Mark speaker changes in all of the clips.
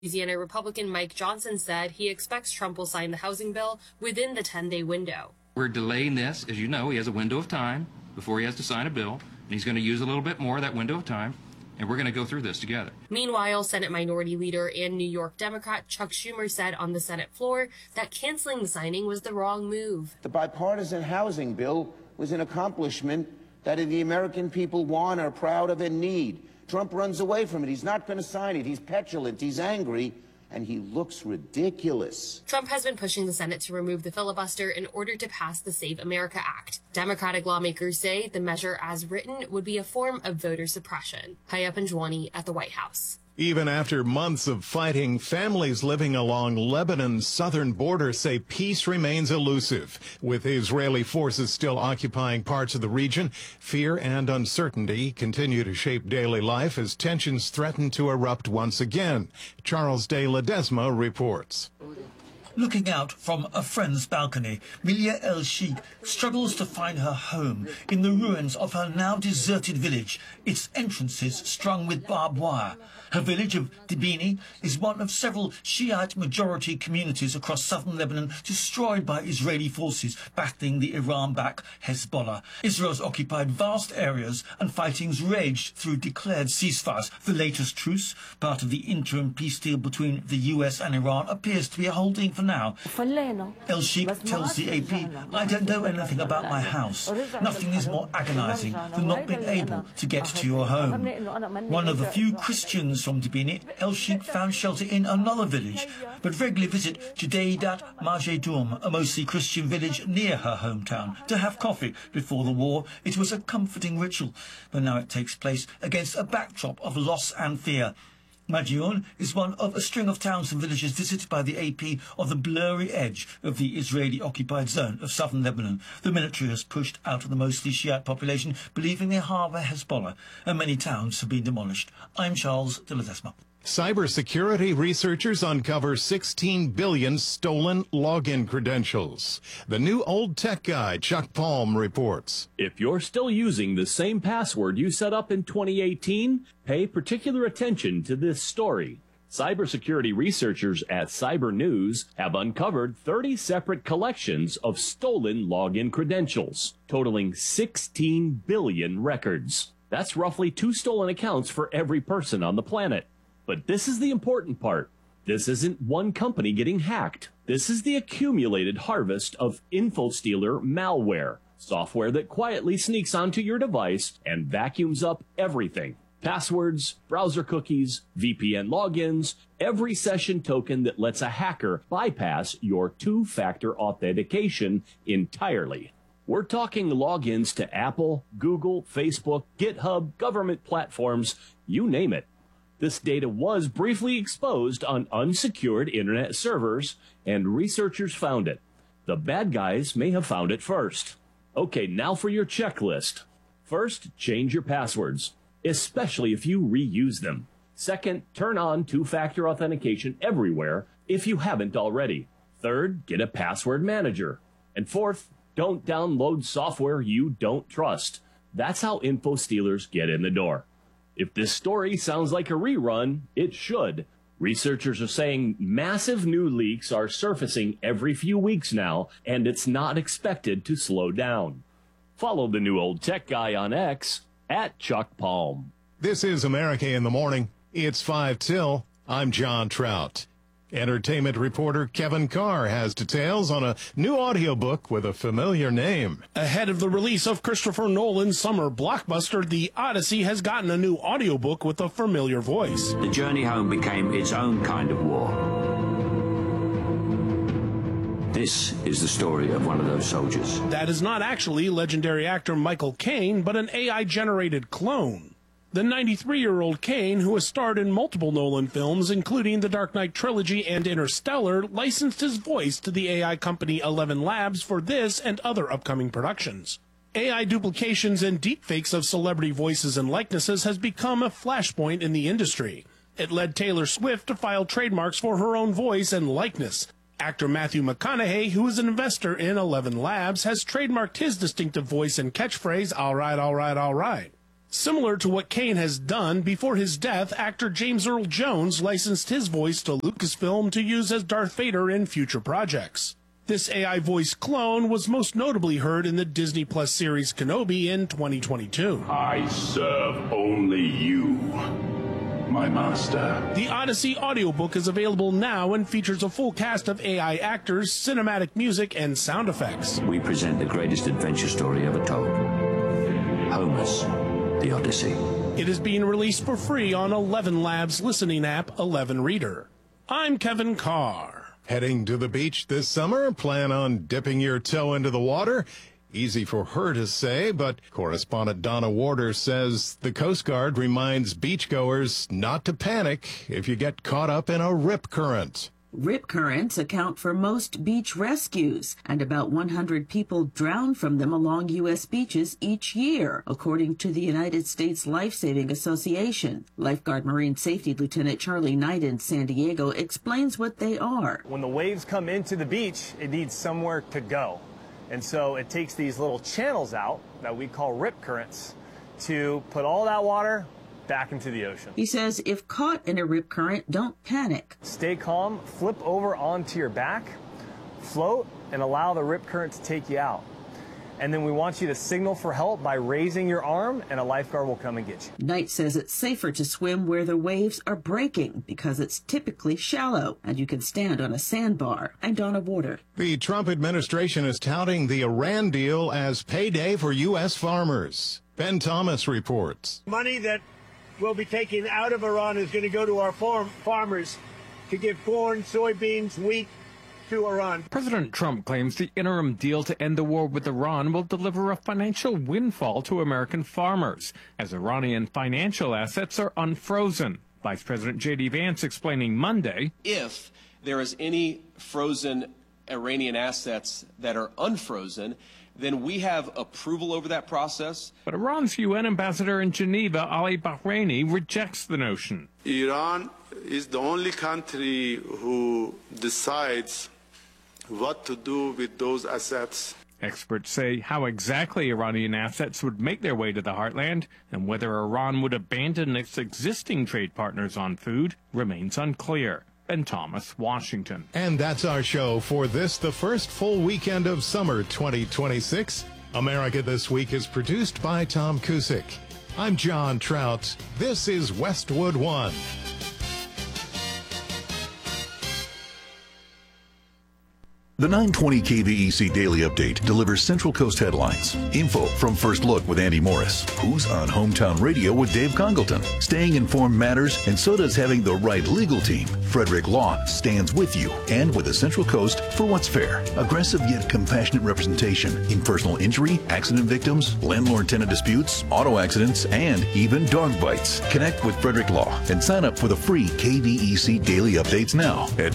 Speaker 1: Louisiana Republican Mike Johnson said he expects Trump will sign the housing bill within the 10-day window.
Speaker 2: We're delaying this. As you know, he has a window of time before he has to sign a bill, and he's going to use a little bit more of that window of time, and we're going to go through this together.
Speaker 1: Meanwhile, Senate Minority Leader and New York Democrat Chuck Schumer said on the Senate floor that canceling the signing was the wrong move.
Speaker 3: The bipartisan housing bill was an accomplishment that the American people want, are proud of, and need. Trump runs away from it. He's not going to sign it. He's petulant. He's angry. And he looks ridiculous.
Speaker 1: Trump has been pushing the Senate to remove the filibuster in order to pass the Save America Act. Democratic lawmakers say the measure as written would be a form of voter suppression. Haya Panjwani at the White House.
Speaker 4: Even after months of fighting, families living along Lebanon's southern border say peace remains elusive. With Israeli forces still occupying parts of the region, fear and uncertainty continue to shape daily life as tensions threaten to erupt once again. Charles de Ledesma reports.
Speaker 5: Looking out from a friend's balcony, Milia El-Sheikh struggles to find her home in the ruins of her now deserted village, its entrances strung with barbed wire. Her village of Dibini is one of several Shiite-majority communities across southern Lebanon destroyed by Israeli forces battling the Iran-backed Hezbollah. Israel's occupied vast areas and fightings raged through declared ceasefires. The latest truce, part of the interim peace deal between the US and Iran, appears to be holding for now. El-Sheikh tells the AP, "I don't know anything about my house. Nothing is more agonizing than not being able to get to your home." One of the few Christians from Dibini, El-Sheikh found shelter in another village, but regularly visit Judaidat Majedoum, a mostly Christian village near her hometown, to have coffee. Before the war, it was a comforting ritual, but now it takes place against a backdrop of loss and fear. Madioun is one of a string of towns and villages visited by the AP on the blurry edge of the Israeli-occupied zone of southern Lebanon. The military has pushed out of the mostly Shiite population, believing they harbour Hezbollah, and many towns have been demolished. I'm Charles de Ledesma.
Speaker 4: Cybersecurity researchers uncover 16 billion stolen login credentials. The new old tech guy, Chuck Palm, reports.
Speaker 6: If you're still using the same password you set up in 2018, pay particular attention to this story. Cybersecurity researchers at Cyber News have uncovered 30 separate collections of stolen login credentials, totaling 16 billion records. That's roughly 2 stolen accounts for every person on the planet. But this is the important part. This isn't one company getting hacked. This is the accumulated harvest of InfoStealer malware, software that quietly sneaks onto your device and vacuums up everything. Passwords, browser cookies, VPN logins, every session token that lets a hacker bypass your two-factor authentication entirely. We're talking logins to Apple, Google, Facebook, GitHub, government platforms, you name it. This data was briefly exposed on unsecured internet servers, and researchers found it. The bad guys may have found it first. Okay, now for your checklist. First, change your passwords, especially if you reuse them. Second, turn on two-factor authentication everywhere if you haven't already. Third, get a password manager. And fourth, don't download software you don't trust. That's how info stealers get in the door. If this story sounds like a rerun, it should. Researchers are saying massive new leaks are surfacing every few weeks now, and it's not expected to slow down. Follow the new old tech guy on X at Chuck Palm.
Speaker 4: This is America in the Morning. It's 5 till. I'm John Trout. Entertainment reporter Kevin Carr has details on a new audiobook with a familiar name.
Speaker 7: Ahead of the release of Christopher Nolan's summer blockbuster, The Odyssey has gotten a new audiobook with a familiar voice.
Speaker 8: The journey home became its own kind of war. This is the story of one of those soldiers.
Speaker 7: That is not actually legendary actor Michael Caine, but an AI-generated clone. The 93-year-old Caine, who has starred in multiple Nolan films, including the Dark Knight trilogy and Interstellar, licensed his voice to the AI company 11 Labs for this and other upcoming productions. AI duplications and deepfakes of celebrity voices and likenesses has become a flashpoint in the industry. It led Taylor Swift to file trademarks for her own voice and likeness. Actor Matthew McConaughey, who is an investor in 11 Labs, has trademarked his distinctive voice and catchphrase, "All right, all right, all right." Similar to what Kane has done, before his death, actor James Earl Jones licensed his voice to Lucasfilm to use as Darth Vader in future projects. This AI voice clone was most notably heard in the Disney Plus series Kenobi in 2022.
Speaker 9: I serve only you, my master.
Speaker 7: The Odyssey audiobook is available now and features a full cast of AI actors, cinematic music, and sound effects.
Speaker 8: We present the greatest adventure story ever told. Homer's The Odyssey.
Speaker 7: It is being released for free on 11 Labs listening app 11 Reader. I'm Kevin Carr.
Speaker 4: Heading to the beach this summer? Plan on dipping your toe into the water? Easy for her to say, but correspondent Donna Warder says the Coast Guard reminds beachgoers not to panic if you get caught up in a rip current.
Speaker 10: Rip currents account for most beach rescues, and about 100 people drown from them along U.S. beaches each year, according to the United States Life-Saving Association. Lifeguard Marine Safety Lieutenant Charlie Knight in San Diego explains what they are.
Speaker 11: When the waves come into the beach, it needs somewhere to go. And so it takes these little channels out that we call rip currents to put all that water back into the ocean.
Speaker 10: He says if caught in a rip current, don't panic.
Speaker 11: Stay calm, flip over onto your back, float, and allow the rip current to take you out. And then we want you to signal for help by raising your arm, and a lifeguard will come and get you.
Speaker 10: Knight says it's safer to swim where the waves are breaking because it's typically shallow and you can stand on a sandbar. I'm Donna Warder.
Speaker 4: The Trump administration is touting the Iran deal as payday for U.S. farmers. Ben Thomas reports.
Speaker 12: Money that will be taken out of Iran is going to go to our farmers to give corn, soybeans, wheat to Iran.
Speaker 13: President Trump claims the interim deal to end the war with Iran will deliver a financial windfall to American farmers, as Iranian financial assets are unfrozen. Vice President J.D. Vance explaining Monday,
Speaker 14: if there is any frozen Iranian assets that are unfrozen, then we have approval over that process.
Speaker 13: But Iran's UN ambassador in Geneva, Ali Bahraini, rejects the notion.
Speaker 15: Iran is the only country who decides what to do with those assets.
Speaker 13: Experts say how exactly Iranian assets would make their way to the heartland and whether Iran would abandon its existing trade partners on food remains unclear. Ben Thomas, Washington.
Speaker 4: And that's our show for this, the first full weekend of summer 2026. America This Week is produced by Tom Cusick. I'm John Trout. This is Westwood One.
Speaker 16: The 920 KVEC Daily Update delivers Central Coast headlines, info from First Look with Andy Morris, who's on Hometown Radio with Dave Congleton. Staying informed matters, and so does having the right legal team. Frederick Law stands with you and with the Central Coast for what's fair. Aggressive yet compassionate representation in personal injury, accident victims, landlord-tenant disputes, auto accidents, and even dog bites. Connect with Frederick Law and sign up for the free KVEC Daily Updates now at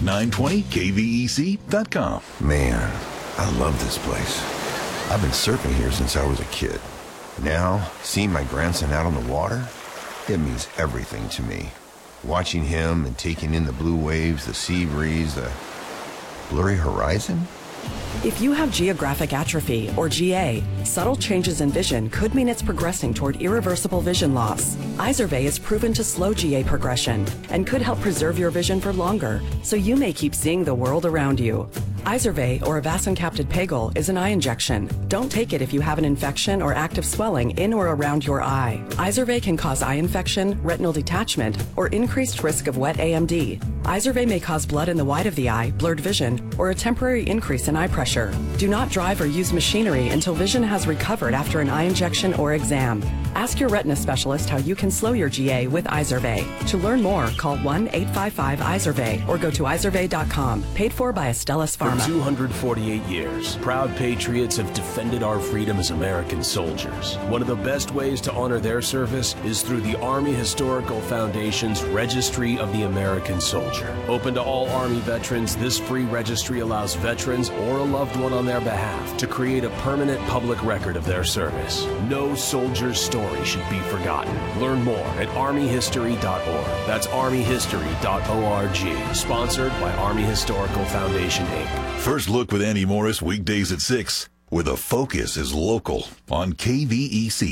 Speaker 16: 920kvec.com.
Speaker 17: Man, I love this place. I've been surfing here since I was a kid. Now, seeing my grandson out on the water, it means everything to me. Watching him and taking in the blue waves, the sea breeze, the blurry horizon.
Speaker 18: If you have geographic atrophy, or GA, subtle changes in vision could mean it's progressing toward irreversible vision loss. Izervay is proven to slow GA progression and could help preserve your vision for longer, so you may keep seeing the world around you. Izervay, or avacincaptad pegol, is an eye injection. Don't take it if you have an infection or active swelling in or around your eye. Izervay can cause eye infection, retinal detachment, or increased risk of wet AMD. Izervay may cause blood in the white of the eye, blurred vision, or a temporary increase in eye pressure. Do not drive or use machinery until vision has recovered after an eye injection or exam. Ask your retina specialist how you can slow your GA with Izervay. To learn more, call 1-855-IZERVAY or go to izervay.com. Paid for by Astellas Pharma.
Speaker 19: For 248 years, proud patriots have defended our freedom as American soldiers. One of the best ways to honor their service is through the Army Historical Foundation's Registry of the American Soldier. Open to all Army veterans, this free registry allows veterans or a loved one on their behalf to create a permanent public record of their service. No soldier's story should be forgotten. Learn more at armyhistory.org. That's armyhistory.org. Sponsored by Army Historical Foundation, Inc.
Speaker 16: First Look with Andy Morris, weekdays at 6, where the focus is local on KVEC.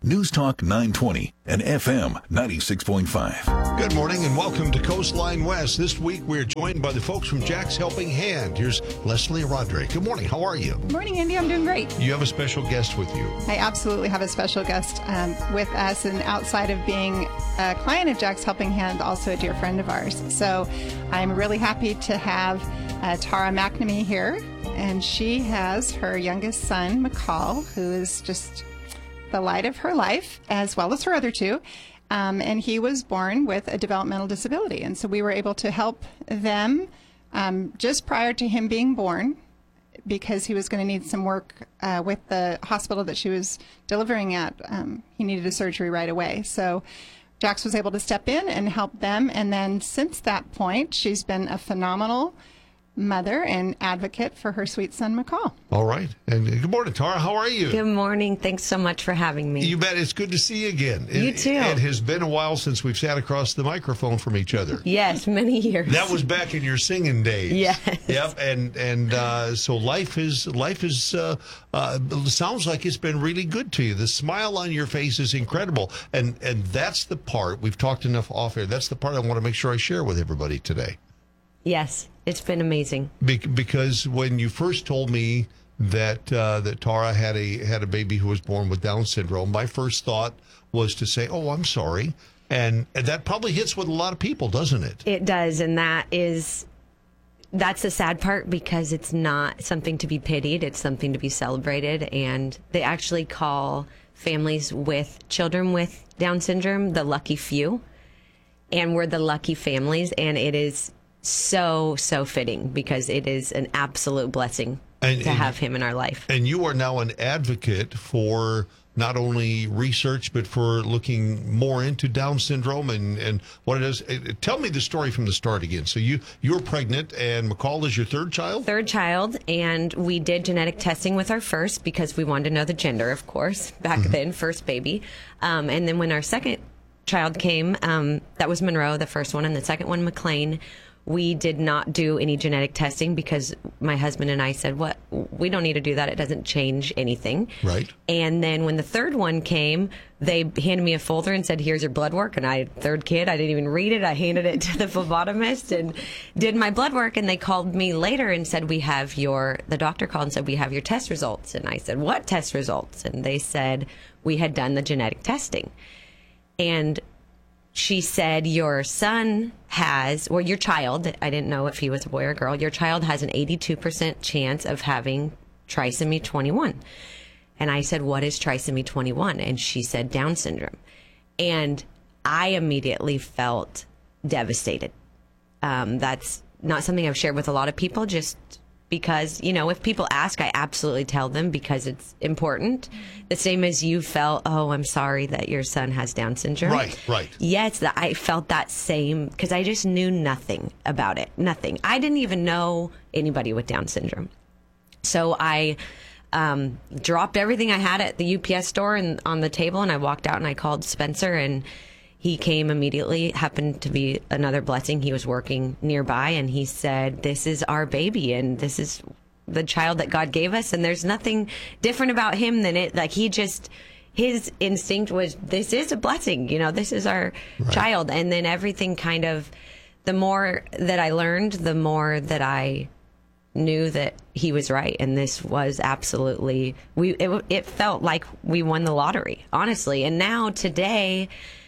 Speaker 16: News Talk 920 and FM 96.5.
Speaker 20: Good morning and welcome to Coastline West. This week we're joined by the folks from Jack's Helping Hand. Here's Leslie Roderick. Good morning. How are you?
Speaker 21: Good morning, Andy. I'm doing great.
Speaker 20: You have a special guest with you.
Speaker 21: I absolutely have a special guest with us, and outside of being a client of Jack's Helping Hand, also a dear friend of ours. So I'm really happy to have Tara McNamee here, and she has her youngest son, McCall, who is just the light of her life, as well as her other two. And he was born with a developmental disability. And so we were able to help them just prior to him being born, because he was going to need some work with the hospital that she was delivering at. He needed a surgery right away. So Jax was able to step in and help them. And then since that point, she's been a phenomenal mother and advocate for her sweet son, McCall.
Speaker 20: All right. And good morning, Tara. How are you?
Speaker 22: Good morning. Thanks so much for having me.
Speaker 20: You bet. It's good to see you again.
Speaker 22: You too.
Speaker 20: It has been a while since we've sat across the microphone from each other.
Speaker 22: Yes, many years.
Speaker 20: That was back in your singing days.
Speaker 22: Yes.
Speaker 20: Yep. And so life is sounds like it's been really good to you. The smile on your face is incredible. And that's the part, we've talked enough off air, that's the part I want to make sure I share with everybody today.
Speaker 22: Yes, it's been amazing.
Speaker 20: Because when you first told me that Tara had a baby who was born with Down syndrome, my first thought was to say, "Oh, I'm sorry," and that probably hits with a lot of people, doesn't it?
Speaker 22: It does, and that's the sad part, because it's not something to be pitied; it's something to be celebrated. And they actually call families with children with Down syndrome the lucky few, and we're the lucky families, and it is so fitting, because it is an absolute blessing to have him in our life.
Speaker 20: And you are now an advocate for not only research, but for looking more into Down syndrome and what it is. Tell me the story from the start again. So you're pregnant, and McCall is your third child?
Speaker 22: Third child, and we did genetic testing with our first, because we wanted to know the gender, of course, back then, first baby. And then when our second child came, that was Monroe, the first one, and the second one, McLean. We did not do any genetic testing, because my husband and I said, "What? We don't need to do that. It doesn't change anything."
Speaker 20: Right.
Speaker 22: And then when the third one came, they handed me a folder and said, "Here's your blood work." And third kid, I didn't even read it. I handed it to the phlebotomist and did my blood work. And they called me later and said, the doctor called and said, "We have your test results." And I said, "What test results?" And they said, we had done the genetic testing. And she said, your child, I didn't know if he was a boy or a girl, your child has an 82% chance of having trisomy 21. And I said, what is trisomy 21? And she said, Down syndrome. And I immediately felt devastated. That's not something I've shared with a lot of people, just because, if people ask, I absolutely tell them, because it's important. The same as you felt, "Oh, I'm sorry that your son has Down syndrome."
Speaker 20: Right.
Speaker 22: Yes, I felt that same, because I just knew nothing about it. Nothing. I didn't even know anybody with Down syndrome. So I dropped everything I had at the UPS store and on the table, and I walked out and I called Spencer, and he came immediately. Happened to be another blessing. He was working nearby, and he said, "This is our baby, and this is the child that God gave us, and there's nothing different about him than it." Like, his instinct was, this is a blessing. This is our child. And then everything kind of, the more that I learned, the more that I knew that he was right. And this was absolutely, it felt like we won the lottery, honestly. And now today,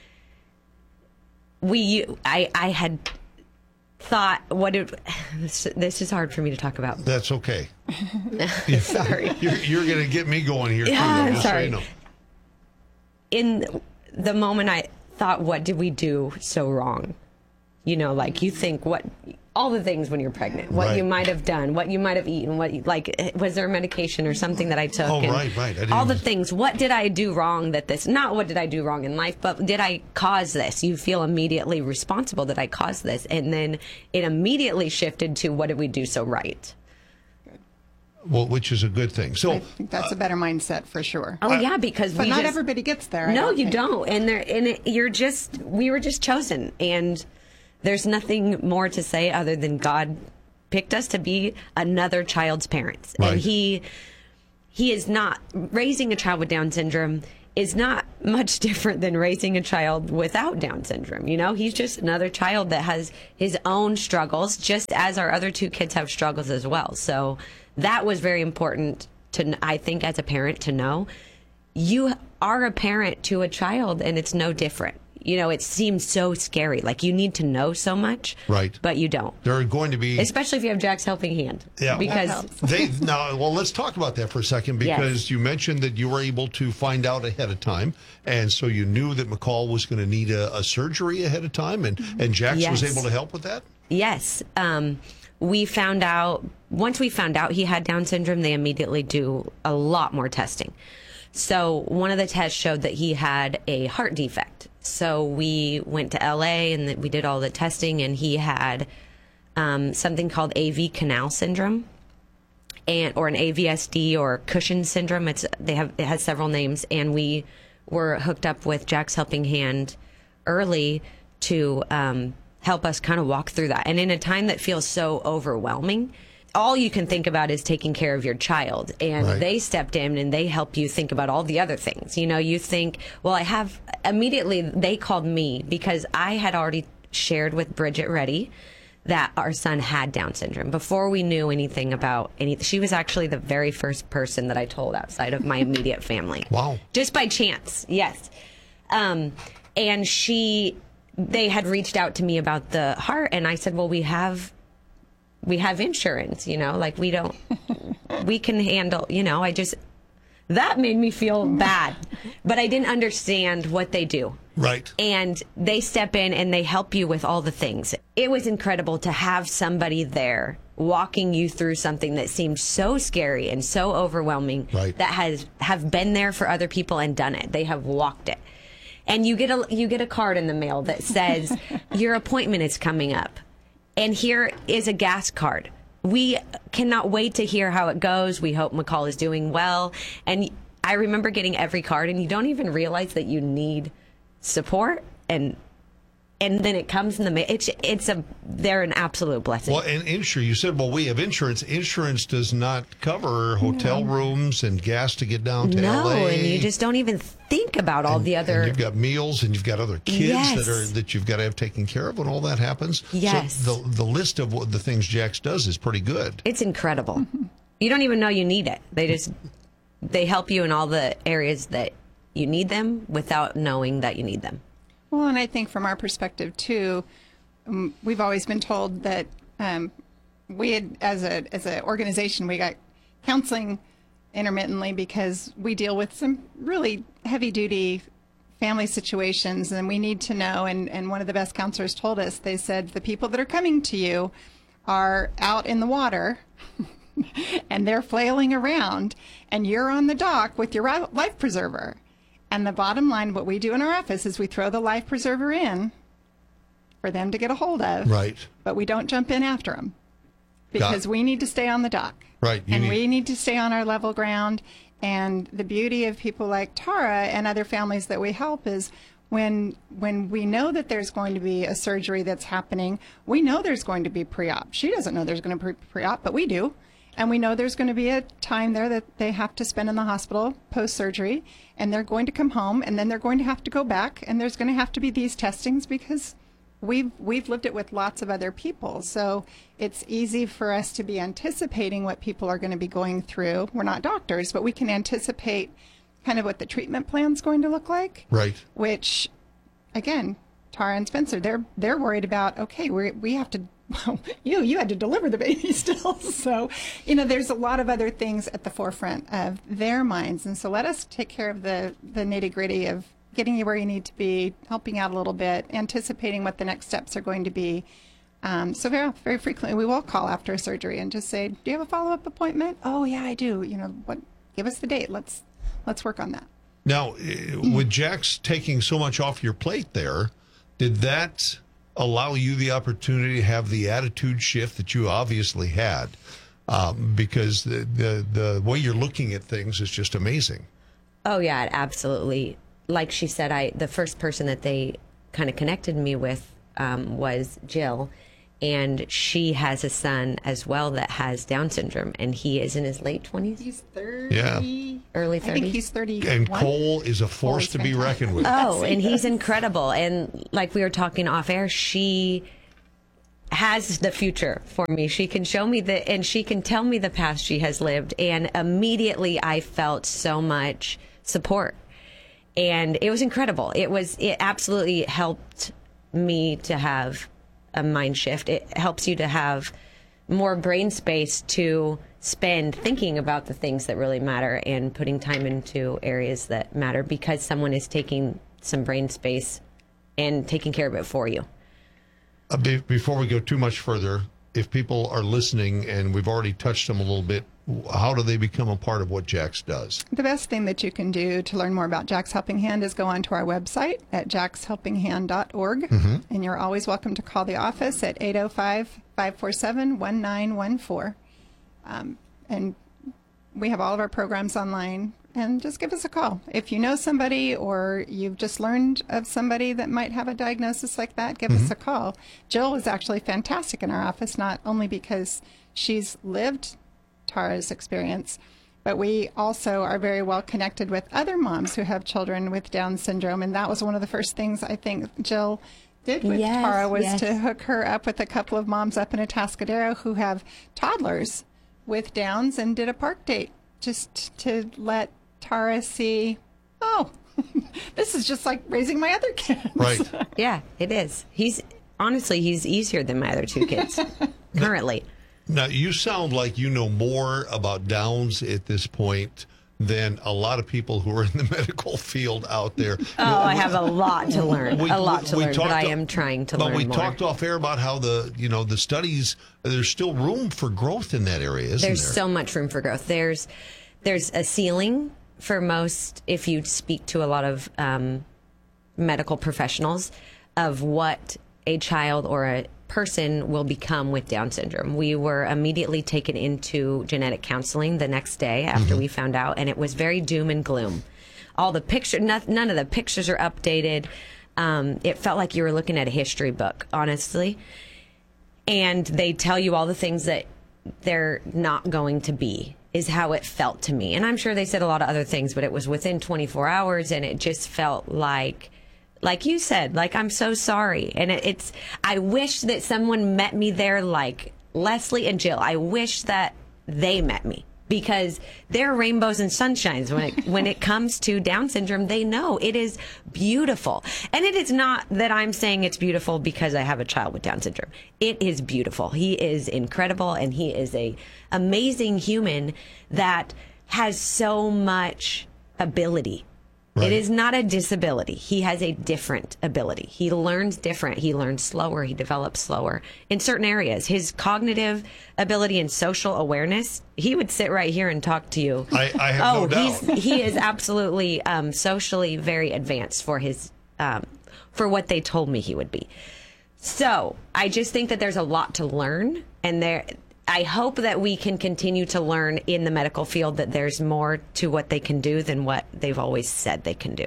Speaker 22: I had thought, this is hard for me to talk about.
Speaker 20: That's okay.
Speaker 22: Sorry.
Speaker 20: You're going to get me going here, too.
Speaker 22: I'm sorry.
Speaker 20: So
Speaker 22: In the moment, I thought, what did we do so wrong? You think all the things when you're pregnant, what you might have done, what you might have eaten, was there a medication or something that I took?
Speaker 20: Oh, right.
Speaker 22: All the things. What did I do wrong not what did I do wrong in life, but did I cause this? You feel immediately responsible that I caused this. And then it immediately shifted to, what did we do so right?
Speaker 20: Well, which is a good thing. So
Speaker 21: I think that's a better mindset for sure.
Speaker 22: Oh, yeah, because
Speaker 21: but not everybody gets there.
Speaker 22: No, you don't. And we were just chosen. And there's nothing more to say other than God picked us to be another child's parents. Right. And he is not raising a child with Down syndrome is not much different than raising a child without Down syndrome. You know, he's just another child that has his own struggles, just as our other 2 kids have struggles as well. So that was very important to, I think, as a parent to know. You are a parent to a child, and it's no different. You know, it seems so scary. Like, you need to know so much,
Speaker 20: right?
Speaker 22: But you don't.
Speaker 20: There are going to be,
Speaker 22: especially if you have Jack's helping hand.
Speaker 20: Yeah,
Speaker 22: because
Speaker 20: well, let's talk about that for a second, because you mentioned that you were able to find out ahead of time, and so you knew that McCall was going to need a surgery ahead of time, and Jax was able to help with that.
Speaker 22: Yes. We found out, once we found out he had Down syndrome, they immediately do a lot more testing. So one of the tests showed that he had a heart defect. So we went to LA and we did all the testing, and he had something called AV canal syndrome, or an AVSD, or Cushing's syndrome. It has several names, and we were hooked up with Jack's Helping Hand early to help us kind of walk through that. And in a time that feels so overwhelming, all you can think about is taking care of your child. And they stepped in and they help you think about all the other things. You know, you think, well, immediately they called me because I had already shared with Bridget Reddy that our son had Down syndrome before we knew anything about anything. She was actually the very first person that I told outside of my immediate family.
Speaker 20: Wow.
Speaker 22: Just by chance. Yes. And they had reached out to me about the heart, and I said, well, we have insurance, you know, like we can handle, you know, that made me feel bad, but I didn't understand what they do.
Speaker 20: Right.
Speaker 22: And they step in and they help you with all the things. It was incredible to have somebody there walking you through something that seemed so scary and so overwhelming, that have been there for other people and done it. They have walked it. And you get a card in the mail that says your appointment is coming up. And here is a gas card. We cannot wait to hear how it goes. We hope McCall is doing well. And I remember getting every card, and you don't even realize that you need support. And then it comes in the mail. They're an absolute blessing.
Speaker 20: Well, and you said, well, we have insurance. Insurance does not cover hotel rooms and gas to get down to LA.
Speaker 22: No, and you just don't even think about all the other.
Speaker 20: And you've got meals, and you've got other kids that you've got to have taken care of when all that happens.
Speaker 22: Yes.
Speaker 20: So the list of what the things Jax does is pretty good.
Speaker 22: It's incredible. You don't even know you need it. They help you in all the areas that you need them without knowing that you need them.
Speaker 21: Well, and I think from our perspective too, we've always been told that we had, as an organization, we got counseling intermittently because we deal with some really heavy-duty family situations, and we need to know. And one of the best counselors told us, they said, the people that are coming to you are out in the water and they're flailing around, and you're on the dock with your life preserver. And the bottom line, what we do in our office is we throw the life preserver in for them to get a hold of.
Speaker 20: Right.
Speaker 21: But we don't jump in after them because we need to stay on the dock.
Speaker 20: Right.
Speaker 21: We need to stay on our level ground. And the beauty of people like Tara and other families that we help is when we know that there's going to be a surgery that's happening, we know there's going to be pre-op. She doesn't know there's going to be pre-op, but we do. And we know there's going to be a time there that they have to spend in the hospital post-surgery, and they're going to come home, and then they're going to have to go back, and there's going to have to be these testings because we've lived it with lots of other people. So it's easy for us to be anticipating what people are going to be going through. We're not doctors, but we can anticipate kind of what the treatment plan's going to look like.
Speaker 20: Right.
Speaker 21: Which, again, Tara and Spencer, they're worried about, okay, we have to. Well, you had to deliver the baby still. So, there's a lot of other things at the forefront of their minds. And so let us take care of the nitty-gritty of getting you where you need to be, helping out a little bit, anticipating what the next steps are going to be. So very frequently we will call after a surgery and just say, do you have a follow-up appointment? Oh, yeah, I do. Give us the date. Let's work on that.
Speaker 20: Now, with Jax taking so much off your plate there, did that allow you the opportunity to have the attitude shift that you obviously had, because the way you're looking at things is just amazing?
Speaker 22: Oh yeah, absolutely. Like she said, the first person that they kind of connected me with was Jill, and she has a son as well that has Down syndrome, and he is in his late 20s.
Speaker 21: He's 30.
Speaker 22: Or early 30s.
Speaker 21: I think he's 31.
Speaker 20: And Cole is a force to be reckoned with.
Speaker 22: Oh, and he's incredible. And like we were talking off air, she has the future for me. She can show me and she can tell me the past she has lived. And immediately I felt so much support. And it was incredible. It absolutely helped me to have a mind shift. It helps you to have more brain space to spend thinking about the things that really matter and putting time into areas that matter because someone is taking some brain space and taking care of it for you.
Speaker 20: Before we go too much further, if people are listening and we've already touched them a little bit, how do they become a part of what Jax does?
Speaker 21: The best thing that you can do to learn more about Jax Helping Hand is go onto our website at jaxhelpinghand.org.
Speaker 20: Mm-hmm.
Speaker 21: And you're always welcome to call the office at 805-547-1914. And we have all of our programs online. And just give us a call. If you know somebody or you've just learned of somebody that might have a diagnosis like that, give us a call. Jill is actually fantastic in our office, not only because she's lived Tara's experience, but we also are very well connected with other moms who have children with Down syndrome. And that was one of the first things I think Jill did with Tara was to hook her up with a couple of moms up in Atascadero who have toddlers with Downs and did a park date just to let Tara see, oh, this is just like raising my other kids.
Speaker 20: Right.
Speaker 22: Yeah, it is. He's easier than my other two kids currently.
Speaker 20: Now, you sound like you know more about Downs at this point than a lot of people who are in the medical field out there.
Speaker 22: Oh, I have a lot to learn. But I am trying to learn more.
Speaker 20: But we talked off air about how the studies, there's still room for growth in that area, isn't there?
Speaker 22: There's so much room for growth. There's a ceiling for most, if you speak to a lot of medical professionals, of what a child or a person will become with Down syndrome. We were immediately taken into genetic counseling the next day after we found out, and it was very doom and gloom. All the none of the pictures are updated. It felt like you were looking at a history book, honestly. And they tell you all the things that they're not going to be, is how it felt to me. And I'm sure they said a lot of other things, but it was within 24 hours, and it just felt like you said, like, I'm so sorry. And I wish that someone met me there like Leslie and Jill. I wish that they met me, because they're rainbows and sunshines when it comes to Down syndrome. They know it is beautiful. And it is not that I'm saying it's beautiful because I have a child with Down syndrome. It is beautiful. He is incredible, and he is a amazing human that has so much ability. Right. It is not a disability. He has a different ability. He learns different. He learns slower. He develops slower in certain areas. His cognitive ability and social awareness, he would sit right here and talk to you.
Speaker 20: I have no doubt.
Speaker 22: He is absolutely socially very advanced for his for what they told me he would be. So I just think that there's a lot to learn, and I hope that we can continue to learn in the medical field that there's more to what they can do than what they've always said they can do.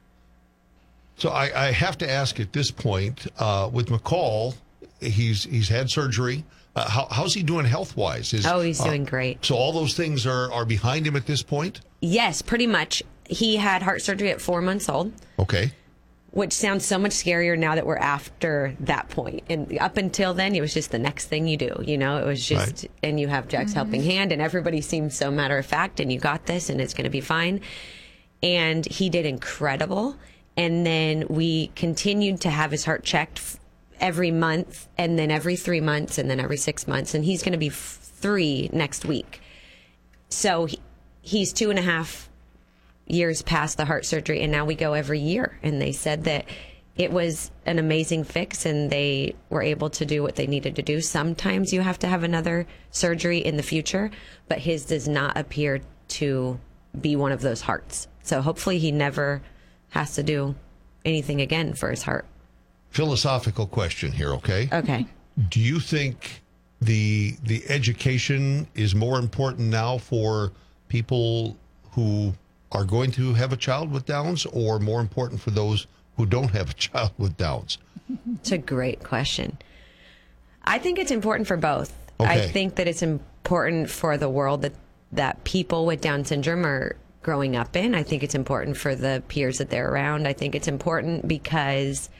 Speaker 20: So I have to ask at this point, with McCall, he's had surgery. How's he doing health-wise?
Speaker 22: He's doing great.
Speaker 20: So all those things are behind him at this point?
Speaker 22: Yes, pretty much. He had heart surgery at 4 months old.
Speaker 20: Okay.
Speaker 22: Which sounds so much scarier now that we're after that point. And up until then, it was just the next thing you do. It was just, right. And you have Jax Helping Hand, and everybody seems so matter of fact, and you got this, and it's going to be fine. And he did incredible. And then we continued to have his heart checked every month, and then every 3 months, and then every 6 months. And he's going to be 3 next week. So he's 2.5 years past the heart surgery, and now we go every year. And they said that it was an amazing fix, and they were able to do what they needed to do. Sometimes you have to have another surgery in the future, but his does not appear to be one of those hearts. So hopefully he never has to do anything again for his heart.
Speaker 20: Philosophical question here, okay?
Speaker 22: Okay.
Speaker 20: Do you think the education is more important now for people who are going to have a child with Downs, or more important for those who don't have a child with Downs?
Speaker 22: It's a great question. I think it's important for both.
Speaker 20: Okay.
Speaker 22: I think that it's important for the world that people with Down syndrome are growing up in. I think it's important for the peers that they're around. I think it's important because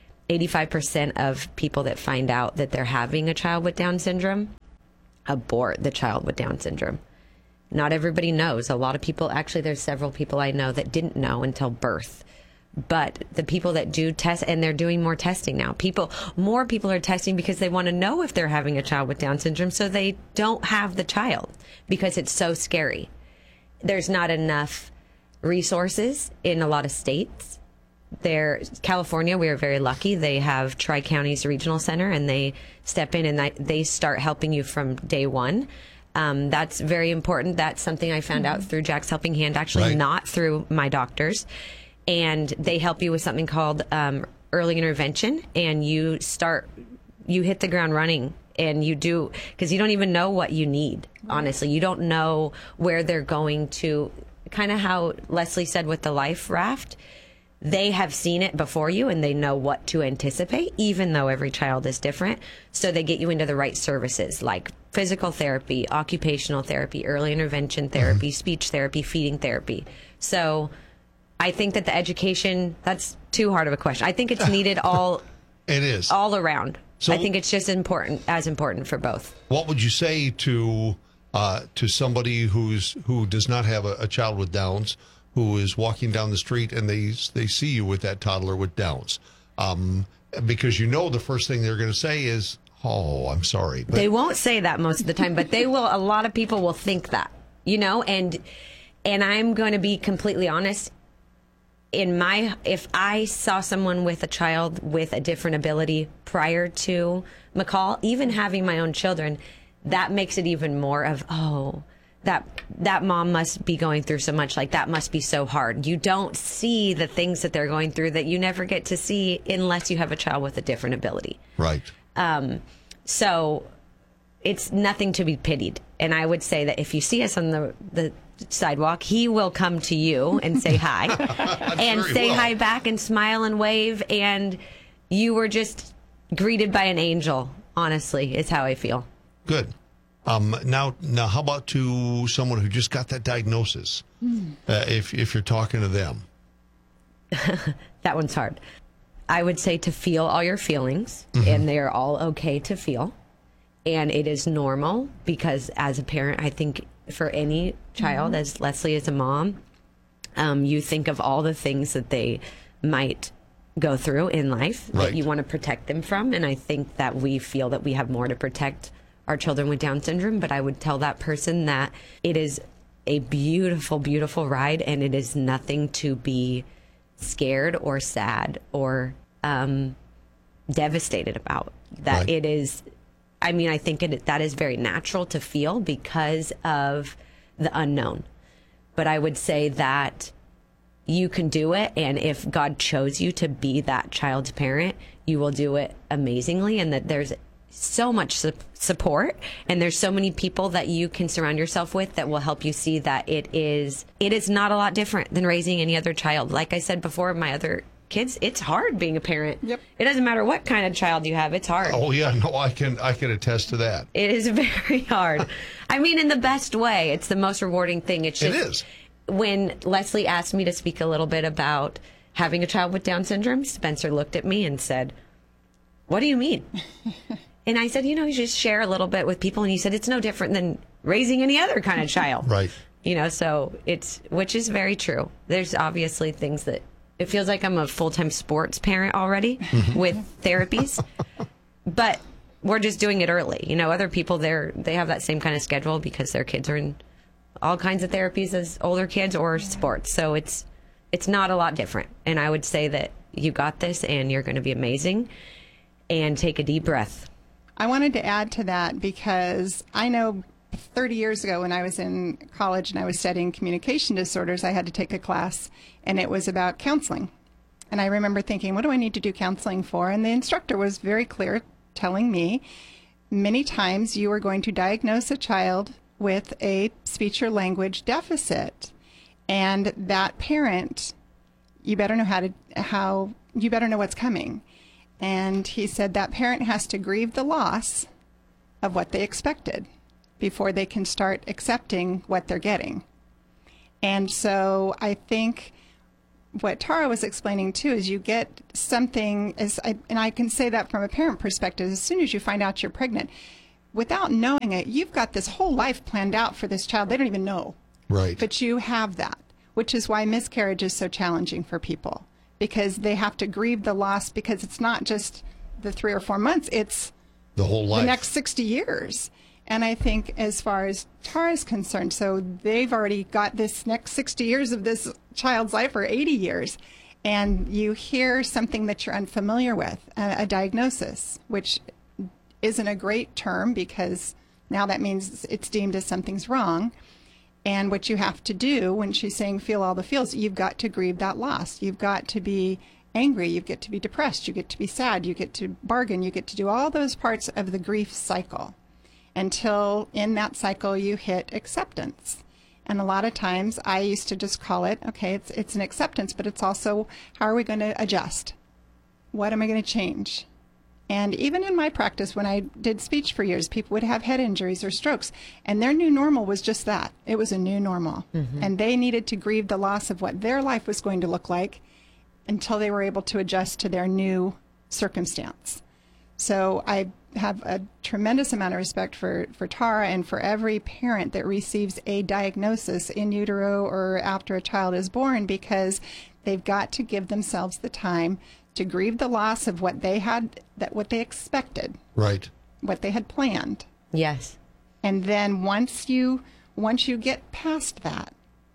Speaker 22: 85% of people that find out that they're having a child with Down syndrome abort the child with Down syndrome. Not everybody knows. A lot of people, actually, there's several people I know that didn't know until birth. But the people that do test, and they're doing more testing now. More people are testing because they want to know if they're having a child with Down syndrome so they don't have the child because it's so scary. There's not enough resources in a lot of states. California, we are very lucky. They have Tri-Counties Regional Center, and they step in and they start helping you from day one. That's very important. That's something I found out through Jack's Helping Hand, actually, not through my doctors. And they help you with something called early intervention, and you hit the ground running, and you do, because you don't even know what you need, honestly. You don't know where they're going to, kind of how Leslie said with the life raft. They have seen it before you, and they know what to anticipate, even though every child is different. So they get you into the right services, like physical therapy, occupational therapy, early intervention therapy, speech therapy, feeding therapy. So I think that the education, that's too hard of a question. I think it's needed
Speaker 20: it is
Speaker 22: all around.
Speaker 20: So,
Speaker 22: I think it's just as important for both.
Speaker 20: What would you say to somebody who does not have a child with Downs, who is walking down the street and they see you with that toddler with Downs? Because the first thing they're going to say is, "Oh, I'm sorry." But
Speaker 22: they won't say that most of the time, but they will. A lot of people will think that, and I'm going to be completely honest. If I saw someone with a child with a different ability prior to McCall, even having my own children, that makes it even more of, that mom must be going through so much, like that must be so hard. You don't see the things that they're going through that you never get to see unless you have a child with a different ability.
Speaker 20: Right.
Speaker 22: So it's nothing to be pitied. And I would say that if you see us on the sidewalk, he will come to you and say hi and say hi back and smile and wave, and you were just greeted by an angel, honestly, is how I feel.
Speaker 20: Good. Now how about to someone who just got that diagnosis? If you're talking to them.
Speaker 22: That one's hard. I would say to feel all your feelings, and they are all okay to feel, and it is normal, because as a parent, I think for any child, as Leslie is a mom, you think of all the things that they might go through in life that you want to protect them from. And I think that we feel that we have more to protect our children with Down syndrome. But I would tell that person that it is a beautiful, beautiful ride, and it is nothing to be scared or sad or devastated about. That it is... I think that is very natural to feel because of the unknown. But I would say that you can do it, and if God chose you to be that child's parent, you will do it amazingly, and that there's so much support, and there's so many people that you can surround yourself with that will help you see that it is not a lot different than raising any other child. Like I said before, my other kids, it's hard being a parent. Yep. It doesn't matter what kind of child you have, it's hard.
Speaker 20: Oh yeah, no, I can attest to that.
Speaker 22: It is very hard. In the best way. It's the most rewarding thing. It
Speaker 20: is.
Speaker 22: When Leslie asked me to speak a little bit about having a child with Down syndrome, Spencer looked at me and said, "What do you mean?" And I said, you just share a little bit with people. And he said, "It's no different than raising any other kind of child."
Speaker 20: Right.
Speaker 22: So which is very true. There's obviously things that, it feels like I'm a full-time sports parent already with therapies, but we're just doing it early. Other people they have that same kind of schedule because their kids are in all kinds of therapies as older kids or sports. So it's not a lot different. And I would say that you got this, and you're going to be amazing. And take a deep breath.
Speaker 21: I wanted to add to that because I know 30 years ago when I was in college and I was studying communication disorders, I had to take a class, and it was about counseling. And I remember thinking, what do I need to do counseling for? And the instructor was very clear, telling me many times you are going to diagnose a child with a speech or language deficit, and that parent, you better know you better know what's coming. And he said that parent has to grieve the loss of what they expected before they can start accepting what they're getting. And so I think what Tara was explaining too is you get something, and I can say that from a parent perspective, as soon as you find out you're pregnant, without knowing it, you've got this whole life planned out for this child. They don't even know.
Speaker 20: Right.
Speaker 21: But you have that, which is why miscarriage is so challenging for people, because they have to grieve the loss, because it's not just the 3 or 4 months, it's
Speaker 20: the whole life,
Speaker 21: the next 60 years. And I think as far as Tara's concerned, so they've already got this next 60 years of this child's life, or 80 years, and you hear something that you're unfamiliar with, a diagnosis, which isn't a great term because now that means it's deemed as something's wrong. And what you have to do when she's saying feel all the feels, you've got to grieve that loss. You've got to be angry. You get to be depressed. You get to be sad. You get to bargain. You get to do all those parts of the grief cycle until in that cycle you hit acceptance. And a lot of times I used to just call it, okay, it's an acceptance, but it's also how are we going to adjust? What am I going to change? And even in my practice, when I did speech for years, people would have head injuries or strokes, and their new normal was just that. It was a new normal. Mm-hmm. And they needed to grieve the loss of what their life was going to look like until they were able to adjust to their new circumstance. So I have a tremendous amount of respect for Tara and for every parent that receives a diagnosis in utero or after a child is born, because they've got to give themselves the time to grieve the loss of what they had, what they expected,
Speaker 20: right,
Speaker 21: what they had planned.
Speaker 22: Yes.
Speaker 21: And then once you get past that,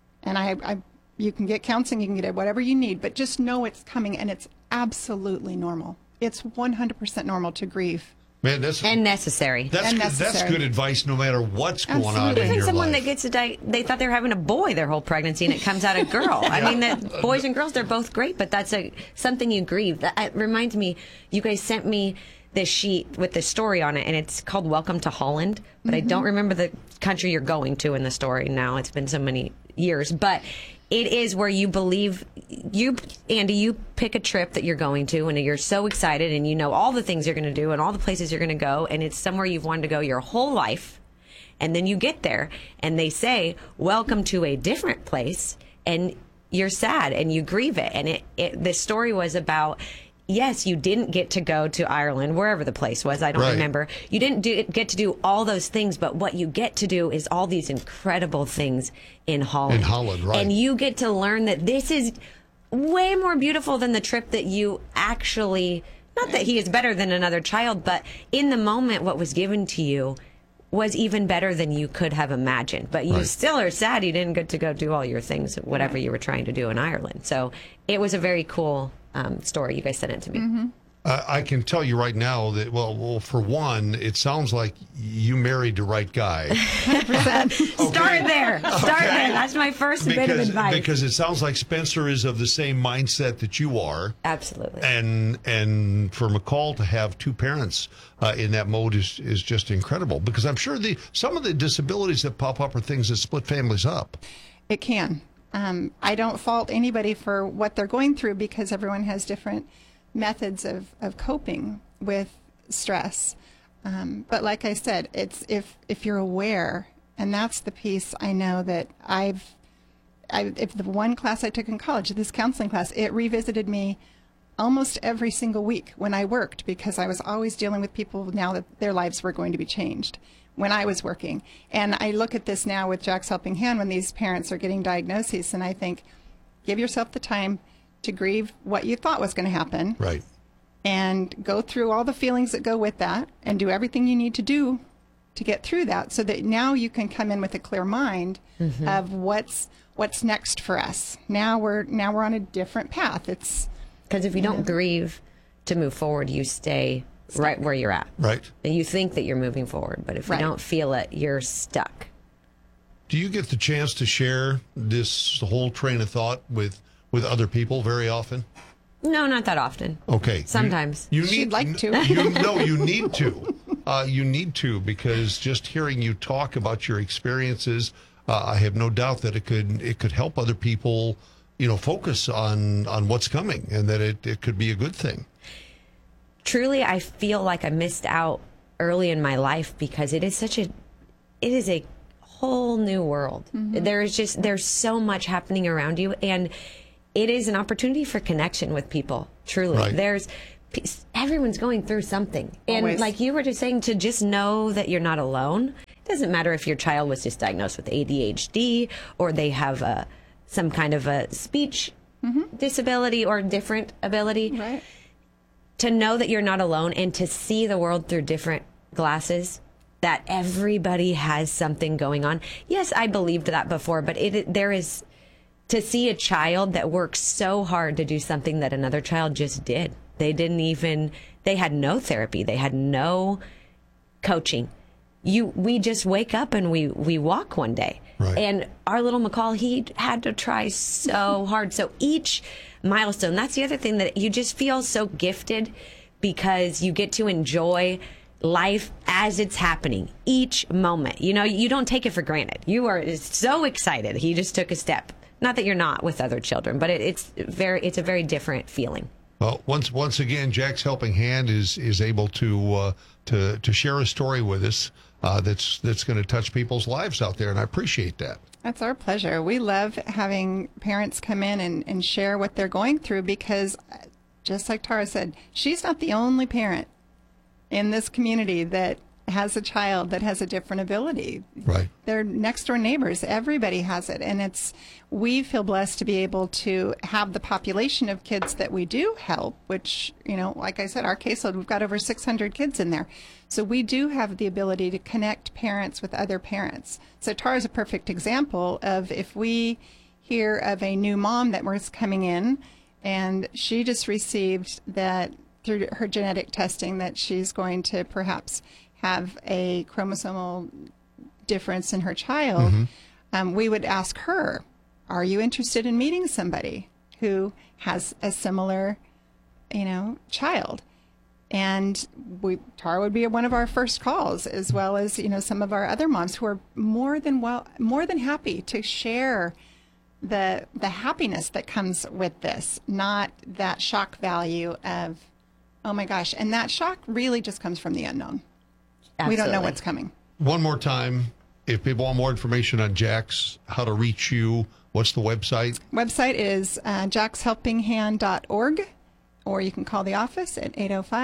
Speaker 21: and you can get counseling, you can get whatever you need, but just know it's coming, and it's absolutely normal. It's 100% normal to grieve.
Speaker 20: Man,
Speaker 22: and necessary.
Speaker 20: That's good advice no matter what's going on in
Speaker 22: Even
Speaker 20: your
Speaker 22: someone
Speaker 20: life.
Speaker 22: that gets they thought they were having a boy their whole pregnancy and it comes out a girl. I mean, that boys and girls, they're both great, but that's something you grieve. That reminds me, you guys sent me this sheet with this story on it, and it's called Welcome to Holland, but I don't remember the country you're going to in the story now. It's been so many years, but it is where you believe Andy, you pick a trip that you're going to and you're so excited and you know all the things you're going to do and all the places you're going to go, and it's somewhere you've wanted to go your whole life. And then you get there and they say, welcome to a different place, and you're sad and you grieve it. And this story was about, yes, you didn't get to go to Ireland, wherever the place was. I don't remember. You didn't get to do all those things, but what you get to do is all these incredible things in Holland.
Speaker 20: In Holland, right.
Speaker 22: And you get to learn that this is way more beautiful than the trip that you actually, not that he is better than another child, but in the moment, what was given to you was even better than you could have imagined. But you still are sad you didn't get to go do all your things, whatever you were trying to do in Ireland. So it was a very cool story. You guys sent it to me.
Speaker 21: Mm-hmm.
Speaker 20: I can tell you right now that, well, for one, it sounds like you married the right guy.
Speaker 21: 100%.
Speaker 22: Start there. Start there. That's my first bit of advice.
Speaker 20: Because it sounds like Spencer is of the same mindset that you are.
Speaker 22: Absolutely.
Speaker 20: And for McCall to have two parents in that mode is just incredible. Because I'm sure some of the disabilities that pop up are things that split families up.
Speaker 21: It can. I don't fault anybody for what they're going through, because everyone has different methods of coping with stress. But like I said, it's if you're aware, and that's the piece I know that if the one class I took in college, this counseling class, it revisited me almost every single week when I worked, because I was always dealing with people now that their lives were going to be changed when I was working. And I look at this now with Jack's Helping Hand when these parents are getting diagnoses, and I think, give yourself the time to grieve what you thought was going to happen.
Speaker 20: Right.
Speaker 21: And go through all the feelings that go with that and do everything you need to do to get through that, so that now you can come in with a clear mind of what's next for us. Now we're on a different path. It's
Speaker 22: because if you don't grieve to move forward, you stay right where you're at.
Speaker 20: Right.
Speaker 22: And you think that you're moving forward, but if you don't feel it, you're stuck.
Speaker 20: Do you get the chance to share this whole train of thought with other people very often?
Speaker 22: No, not that often.
Speaker 20: Okay.
Speaker 22: Sometimes.
Speaker 21: She'd like to.
Speaker 20: You need to. You need to, because just hearing you talk about your experiences, I have no doubt that it could help other people, focus on what's coming, and that it could be a good thing.
Speaker 22: Truly, I feel like I missed out early in my life, because it is a whole new world. There's so much happening around you, and it is an opportunity for connection with people. Truly,
Speaker 20: Right.
Speaker 22: Everyone's going through something, and
Speaker 21: Always.
Speaker 22: like you were just saying, to just know that you're not alone. It doesn't matter if your child was just diagnosed with ADHD or they have some kind of a speech disability or different ability.
Speaker 21: Right.
Speaker 22: To know that you're not alone and to see the world through different glasses, that everybody has something going on. Yes, I believed that before, but there is, to see a child that works so hard to do something that another child just did. They had no therapy. They had no coaching. We just wake up and we walk one day.
Speaker 20: Right.
Speaker 22: And our little McCall, he had to try so hard. So each milestone, that's the other thing, that you just feel so gifted because you get to enjoy life as it's happening, each moment. You know, you don't take it for granted. You are so excited. He just took a step. Not that you're not with other children, but it's a very different feeling.
Speaker 20: Well, once again, Jack's Helping Hand is able to share a story with us that's going to touch people's lives out there, and I appreciate that.
Speaker 21: That's our pleasure. We love having parents come in and share what they're going through because, just like Tara said, she's not the only parent in this community that has a child that has a different ability.
Speaker 20: Right.
Speaker 21: They're next door neighbors. Everybody has it. And we feel blessed to be able to have the population of kids that we do help, which, like I said, our caseload, we've got over 600 kids in there. So we do have the ability to connect parents with other parents. So Tara's a perfect example of if we hear of a new mom that was coming in and she just received that through her genetic testing that she's going to perhaps have a chromosomal difference in her child, we would ask her, are you interested in meeting somebody who has a similar, child? And Tara would be one of our first calls, as well as, some of our other moms who are more than happy to share the happiness that comes with this, not that shock value of, oh my gosh. And that shock really just comes from the unknown.
Speaker 22: Absolutely.
Speaker 21: We don't know what's coming.
Speaker 20: One more time, if people want more information on Jack's, how to reach you, what's the website?
Speaker 21: Website is jackshelpinghand.org, or you can call the office at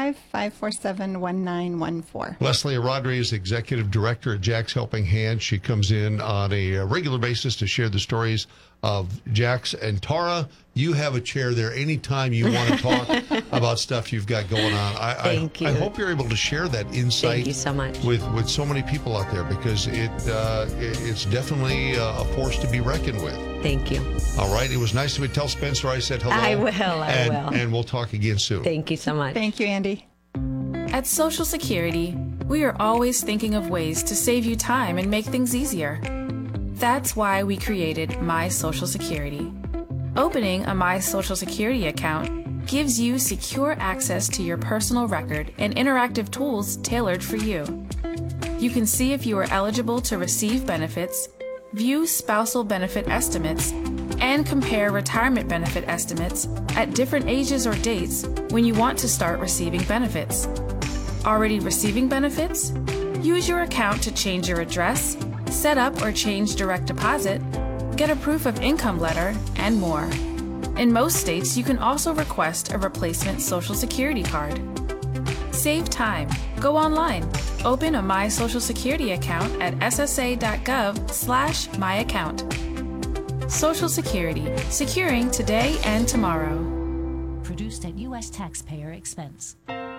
Speaker 21: 805-547-1914.
Speaker 20: Leslie Rodri is Executive Director at Jack's Helping Hand. She comes in on a regular basis to share the stories of Jack's and Tara. You have a chair there anytime you want to talk about stuff you've got going on.
Speaker 22: Thank you.
Speaker 20: I hope you're able to share that insight.
Speaker 22: Thank you so much.
Speaker 20: With so many people out there, because it's definitely a force to be reckoned with.
Speaker 22: Thank you.
Speaker 20: All right. It was nice to meet. Tell Spencer I said hello.
Speaker 22: I will.
Speaker 20: And we'll talk again soon.
Speaker 22: Thank you so much.
Speaker 21: Thank you, Andy.
Speaker 2: At Social Security, we are always thinking of ways to save you time and make things easier. That's why we created My Social Security. Opening a My Social Security account gives you secure access to your personal record and interactive tools tailored for you. You can see if you are eligible to receive benefits, view spousal benefit estimates, and compare retirement benefit estimates at different ages or dates when you want to start receiving benefits. Already receiving benefits? Use your account to change your address, set up or change direct deposit, get a proof of income letter, and more. In most states, you can also request a replacement Social Security card. Save time. Go online. Open a My Social Security account at ssa.gov/myaccount. Social Security, securing today and tomorrow.
Speaker 3: Produced at U.S. taxpayer expense.